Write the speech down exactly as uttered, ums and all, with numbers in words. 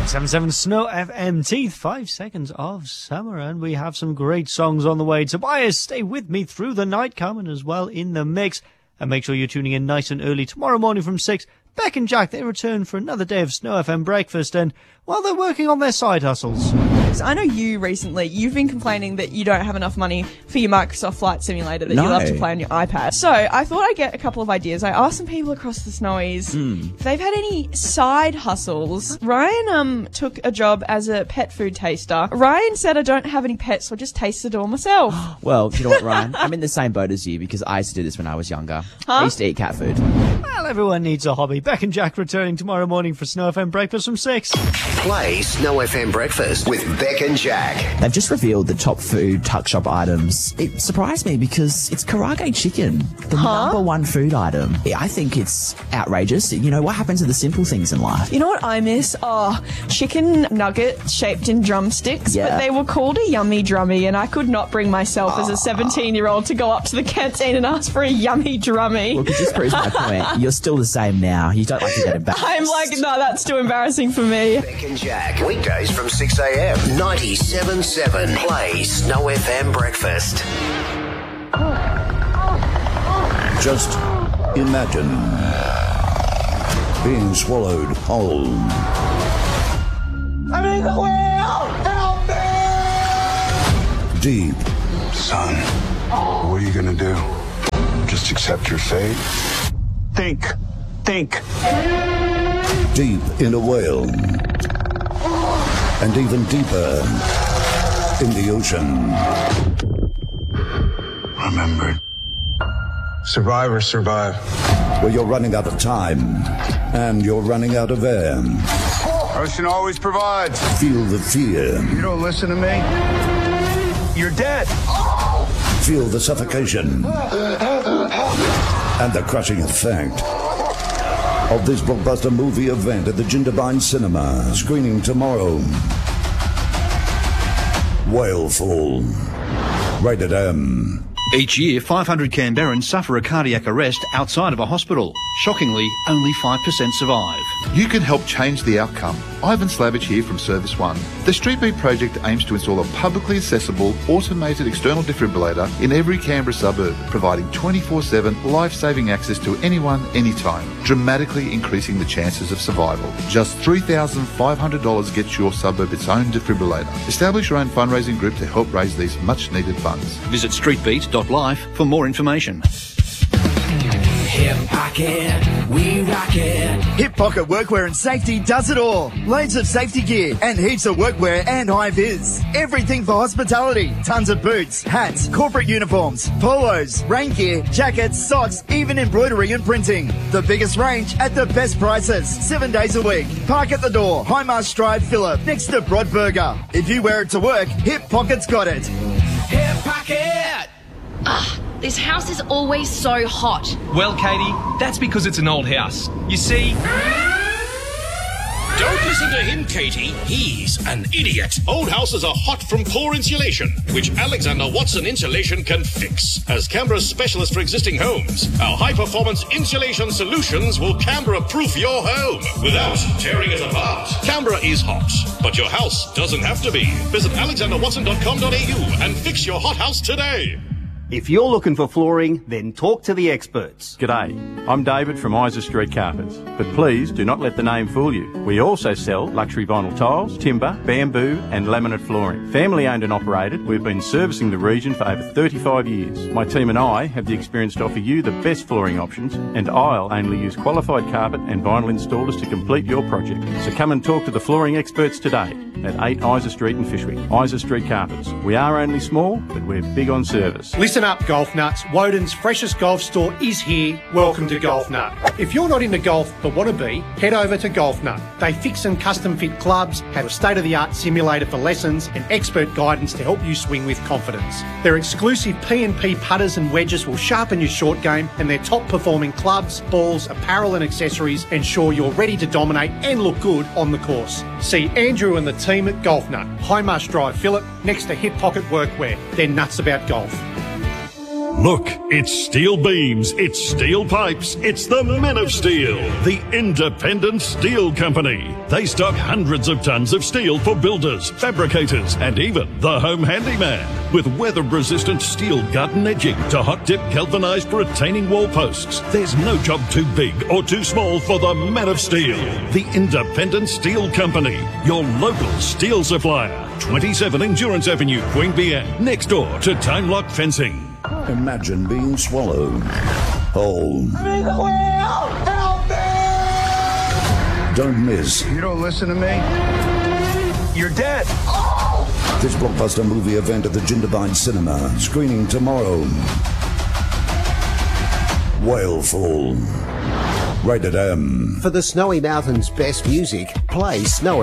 seven seven Snow F M, teeth, five seconds of summer, and we have some great songs on the way. Tobias, Stay With Me Through the Night, coming as well in the mix. And make sure you're tuning in nice and early tomorrow morning from six. Beck and Jack, they return for another day of Snow F M breakfast, and while they're working on their side hustles. So I know you recently, you've been complaining that you don't have enough money for your Microsoft Flight Simulator that No. you love to play on your iPad. So I thought I'd get a couple of ideas. I asked some people across the Snowies Mm. if they've had any side hustles. Ryan um took a job as a pet food taster. Ryan said, I don't have any pets, so I just tasted it all myself. Well, you know what, Ryan? I'm in the same boat as you because I used to do this when I was younger. Huh? I used to eat cat food. Well, everyone needs a hobby. Beck and Jack returning tomorrow morning for Snow F M breakfast from six. Play Snow F M breakfast with Beck and Jack. They've just revealed the top food tuck shop items. It surprised me because it's Karage chicken, the Huh? number one food item. I think it's outrageous. You know, what happens to the simple things in life? You know what I miss? Oh, chicken nugget shaped in drumsticks, Yeah. but they were called a yummy drummy, and I could not bring myself as a seventeen-year-old to go up to the canteen and ask for a yummy drummy. Well, 'cause this proves my point. You're still the same now. You don't like to get embarrassed. I'm like, no, that's too embarrassing for me. Beck and Jack, weekdays from six a m. ninety-seven point seven. Play Snow F M breakfast. Just imagine being swallowed whole. I'm in the wheel! Help me! Deep. Son, what are you gonna do? Just accept your fate? Think. Think. Deep in a whale. And even deeper in the ocean. Remember, survivors survive. Where you're running out of time and you're running out of air. Ocean always provides. Feel the fear. You don't listen to me, you're dead. Feel the suffocation. And the crushing effect of this blockbuster movie event at the Jindabyne Cinema. Screening tomorrow. Whalefall. Rated M. Each year, five hundred Canberrans suffer a cardiac arrest outside of a hospital. Shockingly, only five percent survive. You can help change the outcome. Ivan Slavich here from Service One. The Street Beat project aims to install a publicly accessible, automated external defibrillator in every Canberra suburb, providing twenty-four seven life-saving access to anyone, anytime, dramatically increasing the chances of survival. Just three thousand five hundred dollars gets your suburb its own defibrillator. Establish your own fundraising group to help raise these much-needed funds. Visit streetbeat dot life for more information. Hip Pocket, we rock it. Hip Pocket Workwear and Safety does it all. Loads of safety gear and heaps of workwear and high-vis. Everything for hospitality. Tons of boots, hats, corporate uniforms, polos, rain gear, jackets, socks, even embroidery and printing. The biggest range at the best prices. Seven days a week. Park at the door. Highmarsh Drive, Phillip, next to Broadburger. If you wear it to work, Hip Pocket's got it. Hip Pocket. Ugh, this house is always so hot. Well, Katie, that's because it's an old house. You see... Don't listen to him, Katie. He's an idiot. Old houses are hot from poor insulation, which Alexander Watson Insulation can fix. As Canberra's specialist for existing homes, our high-performance insulation solutions will Canberra-proof your home without tearing it apart. Canberra is hot, but your house doesn't have to be. Visit alexander watson dot com dot a u and fix your hot house today. If you're looking for flooring, then talk to the experts. G'day, I'm David from Isa Street Carpets, but please do not let the name fool you. We also sell luxury vinyl tiles, timber, bamboo and laminate flooring. Family owned and operated, we've been servicing the region for over thirty-five years. My team and I have the experience to offer you the best flooring options, and I'll only use qualified carpet and vinyl installers to complete your project. So come and talk to the flooring experts today at eight Isa Street in Fishwick. Isa Street Carpets. We are only small, but we're big on service. Listen up, golf nuts. Woden's freshest golf store is here. Welcome to Golf Nut. If you're not into golf but want to be, head over to Golf Nut. They fix and custom fit clubs, have a state-of-the-art simulator for lessons and expert guidance to help you swing with confidence. Their exclusive P and P putters and wedges will sharpen your short game, and their top-performing clubs, balls, apparel and accessories ensure you're ready to dominate and look good on the course. See Andrew and the team at Golf Nut, Highmarsh Drive, Phillip, next to Hip Pocket Workwear. They're nuts about golf. Look, it's steel beams, it's steel pipes, it's the Men of Steel, the independent steel company. They stock hundreds of tons of steel for builders, fabricators, and even the home handyman. With weather-resistant steel garden edging to hot-dip galvanized retaining wall posts, there's no job too big or too small for the Men of Steel, the independent steel company, your local steel supplier. twenty-seven Endurance Avenue, Queanbeyan, next door to Time Lock Fencing. Imagine being swallowed whole. Big whale! Help me! Don't miss You don't listen to me? You're dead. this blockbuster movie event at the Jindabyne Cinema, screening tomorrow. Whalefall. Rated M. For the Snowy Mountains best music, play Snowy